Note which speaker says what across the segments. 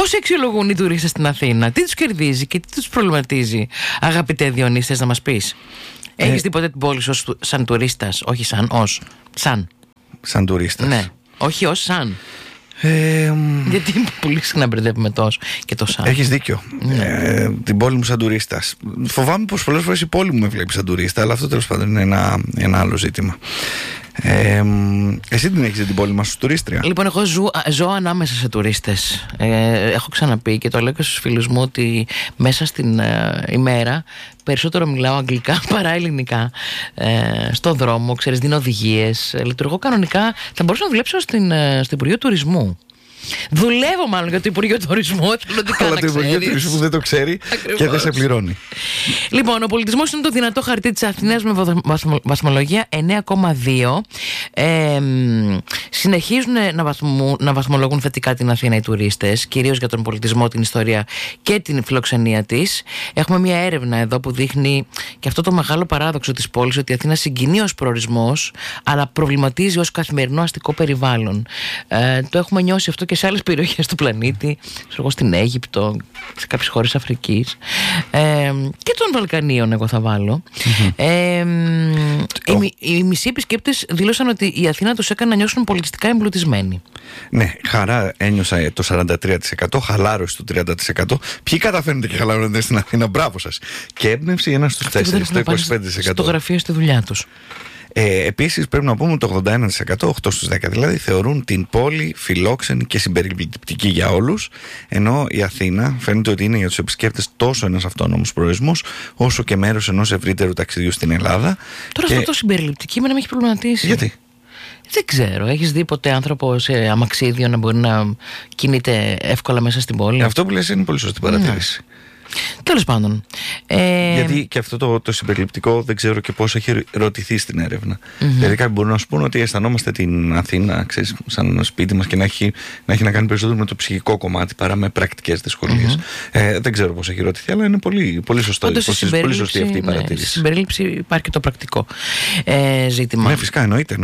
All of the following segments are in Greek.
Speaker 1: Πώς αξιολογούν οι τουρίστες στην Αθήνα, τι τους κερδίζει και τι τους προβληματίζει, αγαπητέ Διονύση, θες να μας πεις? Έχεις δει ποτέ την πόλη σου σαν τουρίστας? Όχι σαν, σαν
Speaker 2: τουρίστας.
Speaker 1: Ναι, όχι ως σαν. Γιατί πολύ συχνά μπερδεύουμε τόσο και το σαν.
Speaker 2: Έχεις δίκιο. Την πόλη μου σαν τουρίστας. Φοβάμαι πως πολλές φορές η πόλη μου με βλέπει σαν τουρίστα, αλλά αυτό τέλος πάντων είναι ένα άλλο ζήτημα. Εσύ την έχεις δει την πόλη μας ως τουρίστρια?
Speaker 1: Λοιπόν, εγώ ζω ανάμεσα σε τουρίστες. Έχω ξαναπεί και το λέω και στους φίλους μου ότι μέσα στην ημέρα περισσότερο μιλάω αγγλικά παρά ελληνικά. Στον δρόμο, ξέρεις, δίνω οδηγίες. Λειτουργώ κανονικά. Θα μπορούσα να δουλέψω στο Υπουργείο Τουρισμού. Δουλεύω μάλλον για το Υπουργείο Τουρισμού.
Speaker 2: Αλλά το Υπουργείο Τουρισμού δεν το ξέρει. Ακριβώς. Και δεν σε πληρώνει.
Speaker 1: Λοιπόν, ο πολιτισμός είναι το δυνατό χαρτί της Αθηνάς με βαθμολογία 9,2. Συνεχίζουν να βαθμολογούν θετικά την Αθήνα οι τουρίστες, κυρίως για τον πολιτισμό, την ιστορία και την φιλοξενία της. Έχουμε μια έρευνα εδώ που δείχνει και αυτό το μεγάλο παράδοξο της πόλης, ότι η Αθήνα συγκινεί ως προορισμός, αλλά προβληματίζει ως καθημερινό αστικό περιβάλλον. Το έχουμε νιώσει αυτό και σε άλλες περιοχές του πλανήτη, στην Αίγυπτο, σε κάποιες χώρες Αφρικής και των Βαλκανίων, εγώ θα βάλω. Οι μισοί επισκέπτες δήλωσαν ότι η Αθήνα τους έκανε να νιώσουν πολιτιστικά εμπλουτισμένοι.
Speaker 2: Ναι, χαρά ένιωσα το 43%, χαλάρωση του 30%. Ποιοι καταφέρνετε και χαλαρώνετε στην Αθήνα, μπράβο σας. Και έμπνευση ένα στους 4, το 25%.
Speaker 1: Στο γραφείο, στη δουλειά τους.
Speaker 2: Επίσης πρέπει να πούμε ότι το 81%, 8 στους 10 δηλαδή, θεωρούν την πόλη φιλόξενη και συμπεριληπτική για όλους, ενώ η Αθήνα φαίνεται ότι είναι για τους επισκέπτες τόσο ένας αυτόνομος προορισμός, όσο και μέρος ενός ευρύτερου ταξιδιού στην Ελλάδα.
Speaker 1: Τώρα αυτό το συμπεριληπτική με να με έχει προβληματίσει.
Speaker 2: Γιατί?
Speaker 1: Δεν ξέρω. Έχεις δει ποτέ άνθρωπο σε αμαξίδιο να μπορεί να κινείται εύκολα μέσα στην πόλη?
Speaker 2: Αυτό που λες είναι πολύ σωστή παρατήρηση.
Speaker 1: Τέλος πάντων.
Speaker 2: Γιατί και αυτό το συμπεριληπτικό δεν ξέρω και πώς έχει ρωτηθεί στην έρευνα. Δηλαδή κάποιοι μπορούν να σου πούνε ότι αισθανόμαστε την Αθήνα, ξέρεις, σαν σπίτι μας και να έχει να κάνει περισσότερο με το ψυχικό κομμάτι παρά με πρακτικές δυσκολίες. Δεν ξέρω πώς έχει ρωτηθεί, αλλά είναι πολύ, πολύ σωστό. Πολύ σωστή αυτή η παρατήρηση.
Speaker 1: Στη συμπερίληψη υπάρχει και το πρακτικό ζήτημα.
Speaker 2: Ναι, φυσικά, εννοείται.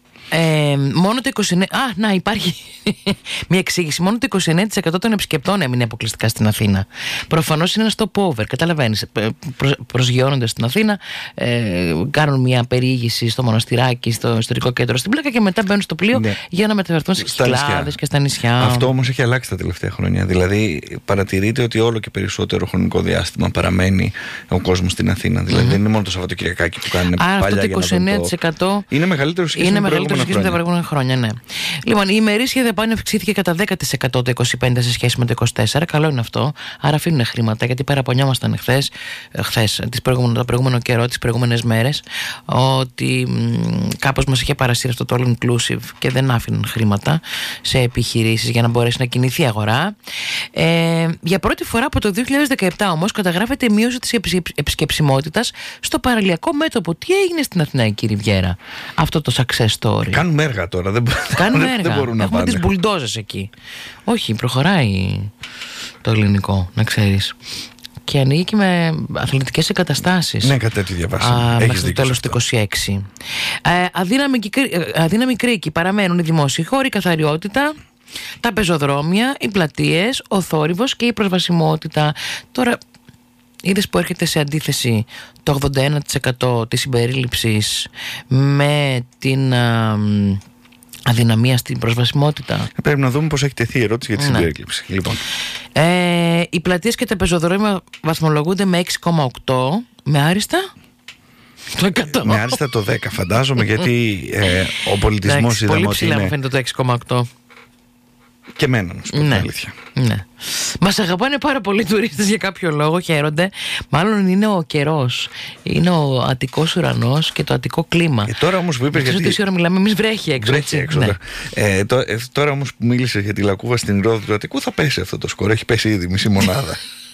Speaker 1: Μόνο το 29%. Υπάρχει μια εξήγηση. Μόνο το 29% των επισκεπτών έμεινε αποκλειστικά στην Αθήνα. Προφανώς είναι ένα stopover. Καταλαβαίνεις. Προσγειώνονται στην Αθήνα, κάνουν μια περιήγηση στο μοναστηράκι, στο ιστορικό κέντρο στην Πλάκα και μετά μπαίνουν στο πλοίο για να μεταφερθούν στις Κυκλάδες και στα νησιά.
Speaker 2: Αυτό όμως έχει αλλάξει τα τελευταία χρόνια. Δηλαδή, παρατηρείται ότι όλο και περισσότερο χρονικό διάστημα παραμένει ο κόσμος στην Αθήνα. Δηλαδή, δεν είναι μόνο το Σαββατοκυριακάκι που κάνουν παλιά για να
Speaker 1: 29%
Speaker 2: είναι μεγαλύτερο σχέση
Speaker 1: με τα προηγούμενα χρόνια, ναι. Λοιπόν, η ημερήσια δαπάνη αυξήθηκε κατά 10% το 25 σε σχέση με το 24. Καλό είναι αυτό. Άρα αφήνουν χρήματα, γιατί παραπονιόμασταν χθες το προηγούμενο καιρό, τις προηγούμενες μέρες, ότι κάπως μας είχε παρασύρει αυτό το all inclusive και δεν άφηναν χρήματα σε επιχειρήσεις για να μπορέσει να κινηθεί η αγορά. Για πρώτη φορά από το 2017 όμως καταγράφεται η μείωση της επισκεψιμότητας στο παραλιακό μέτωπο. Τι έγινε στην Αθηναϊκή Ριβιέρα, αυτό το success story?
Speaker 2: Κάνουμε έργα τώρα. Δεν μπορούν να
Speaker 1: Έχουμε τις μπουλντόζες εκεί. Όχι, προχωράει το ελληνικό, να ξέρεις. Και ανοίγει και με αθλητικές εγκαταστάσεις.
Speaker 2: Ναι, κατά τη διαβάση.
Speaker 1: Μέχρι το τέλος του 26. Αδύναμη κρίκη παραμένουν οι δημόσιοι χώροι, η καθαριότητα, τα πεζοδρόμια, οι πλατείες, ο θόρυβος και η προσβασιμότητα. Τώρα, είδες που έρχεται σε αντίθεση το 81% της συμπερίληψης με την αδυναμία στην προσβασιμότητα.
Speaker 2: Πρέπει να δούμε πώς έχει τεθεί η ερώτηση για τη συμπερίληψη. Λοιπόν.
Speaker 1: Οι πλατείες και τα πεζοδρόμια βαθμολογούνται με 6,8, με άριστα το 100.
Speaker 2: Με άριστα το 10 φαντάζομαι, γιατί ο πολιτισμός είδαμε
Speaker 1: πολύ
Speaker 2: ότι
Speaker 1: ψηλά
Speaker 2: είναι...
Speaker 1: μου φαίνεται το 6,8.
Speaker 2: Και εμένα, να σου πω την αλήθεια.
Speaker 1: Ναι. Μας αγαπάνε πάρα πολλοί τουρίστες για κάποιο λόγο, χαίρονται. Μάλλον είναι ο καιρός. Είναι ο Αττικός ουρανός και το Αττικό κλίμα.
Speaker 2: Τώρα όμως που είπες γιατί...
Speaker 1: Τόση ώρα μιλάμε, εμείς βρέχει έξω.
Speaker 2: Βρέχει έξω. Ναι. Τώρα όμως που μίλησες για τη λακκούβα στην Ρόδο του Αττικού, θα πέσει αυτό το σκορ. Έχει πέσει ήδη μισή μονάδα.